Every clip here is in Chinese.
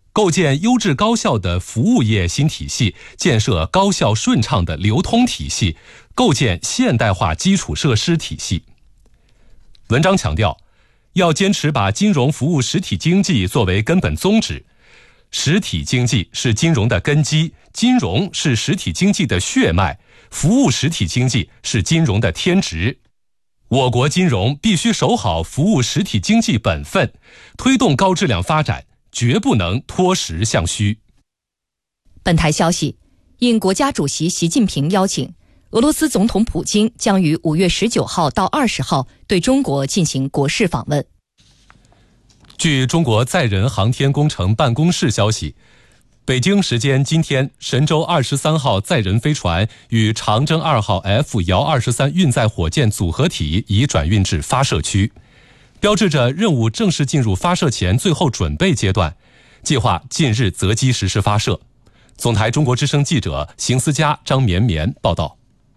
构建优质高效的服务业新体系，建设高效顺畅的流通体系，构建现代化基础设施体系。文章强调，要坚持把金融服务实体经济作为根本宗旨。实体经济是金融的根基，金融是实体经济的血脉，服务实体经济是金融的天职。我国金融必须守好服务实体经济本分，推动高质量发展，绝不能脱实向虚。 本台消息，应国家主席习近平邀请，俄罗斯总统普京将于5月19号到20号对中国进行国事访问。 据中国载人航天工程办公室消息，北京时间今天，神舟23号载人飞船与长征2号 F-23运载火箭组合体已转运至发射区，标志着任务正式进入发射前最后准备阶段，计划近日择机实施发射。总台中国之声记者邢思佳、张绵绵报道。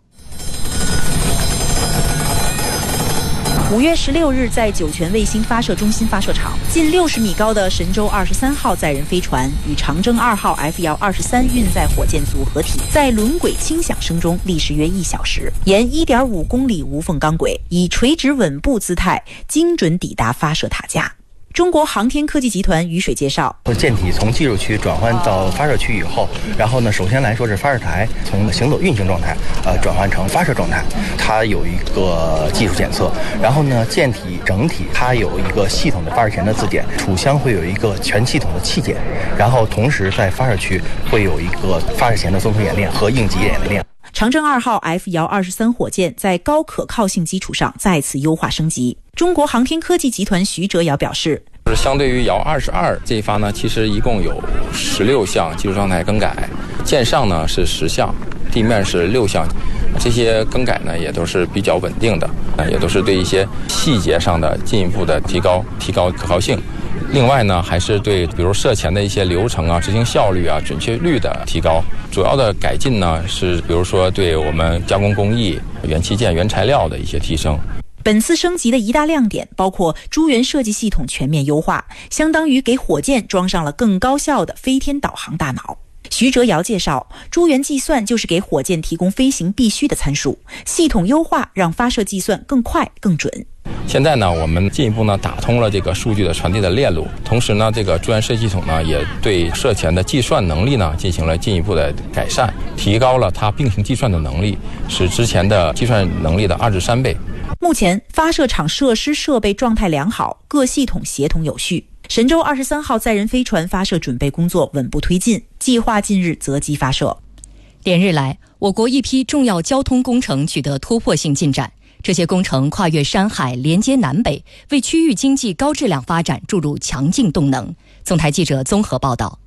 5月16日，在酒泉卫星发射中心发射场，近60米高的神舟23号载人飞船与长征2号 F-23运载火箭组合体在轮轨轻响声中历时约1小时，沿1.5公里无缝钢轨，以垂直稳步姿态精准抵达发射塔架。中国航天科技集团于水介绍， 舰体从技术区转换到发射区以后，然后呢，首先来说是发射台从行走运行状态转换成发射状态，它有一个技术检测，然后呢，舰体整体它有一个系统的发射前的自检，储箱会有一个全系统的气检，然后同时在发射区会有一个发射前的综合演练和应急演练。 长征2号 F-23火箭在高可靠性基础上再次优化升级。中国航天科技集团徐哲尧表示， 相对于遥22这一发呢，其实一共有16项技术状态更改，舰上呢是10项，地面是6项，这些更改呢也都是比较稳定的，也都是对一些细节上的进一步的提高可靠性。另外呢，还是对比如射前的一些流程啊、执行效率啊、准确率的提高。主要的改进呢是比如说对我们加工工艺、元器件、原材料的一些提升。 本次升级的一大亮点包括诸元设计系统全面优化，相当于给火箭装上了更高效的飞天导航大脑。徐哲尧介绍，诸元计算就是给火箭提供飞行必须的参数，系统优化让发射计算更快更准。 现在呢，我们进一步呢打通了这个数据的传递的链路，同时呢，这个诸元设计系统呢也对射前的计算能力呢进行了进一步的改善，提高了它并行计算的能力，使之前的计算能力的2至3倍。 目前发射场设施设备状态良好，各系统协同有序。神舟23号载人飞船发射准备工作稳步推进，计划近日择机发射。 连日来，我国一批重要交通工程取得突破性进展，这些工程跨越山海，连接南北，为区域经济高质量发展注入强劲动能。总台记者综合报道。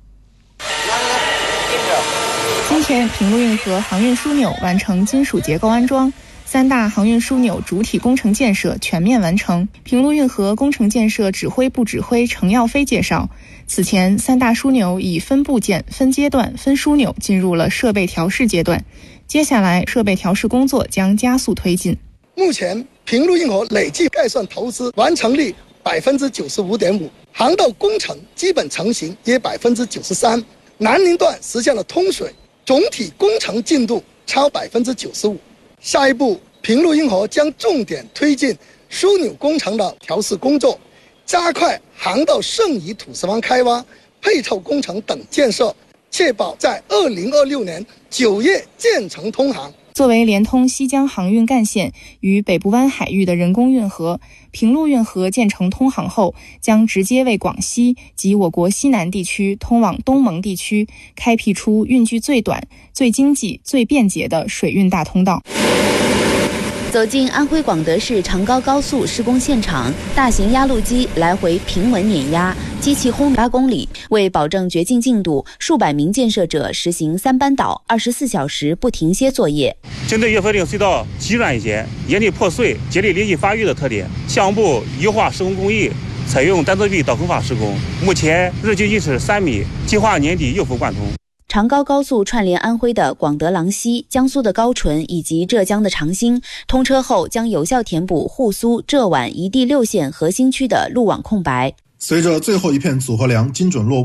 今天，平陆运河航运枢纽完成金属结构安装，3大航运枢纽主体工程建设全面完成。平陆运河工程建设指挥部指挥程耀飞介绍，此前3大枢纽以分部件、分阶段、分枢纽进入了设备调试阶段，接下来设备调试工作将加速推进。 目前平陆运河累计概算投资完成率 95.5%， 航道工程基本成型约 93%， 南宁段实现了通水，总体工程进度超 95%。下一步，平陆运河将重点推进枢纽工程的调试工作，加快航道剩余土石方开挖、配套工程等建设，确保在2026年9月建成通航。 作为连通西江航运干线与北部湾海域的人工运河，平陆运河建成通航后，将直接为广西及我国西南地区通往东盟地区开辟出运距最短、最经济、最便捷的水运大通道。 走进安徽广德市长高高速施工现场，大型压路机来回平稳碾压，机器轰8公里。为保证掘进进度，数百名建设者实行3班倒，24小时不停歇作业。 针对越河岭隧道极软一些、岩体破碎、节理离地发育的特点，项目部优化施工工艺，采用单侧壁倒空法施工。目前日均一尺3米，计划年底右幅贯通。 长高高速串联安徽的广德郎西、江苏的高淳以及浙江的长兴，通车后将有效填补沪苏、浙皖一地6线核心区的路网空白。 随着最后一片组合梁精准落位。